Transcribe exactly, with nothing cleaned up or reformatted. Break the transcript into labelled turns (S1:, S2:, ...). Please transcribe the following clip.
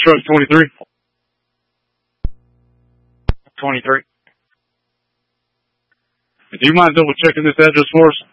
S1: Truck twenty-three. twenty-three. Do you mind double checking this address for us?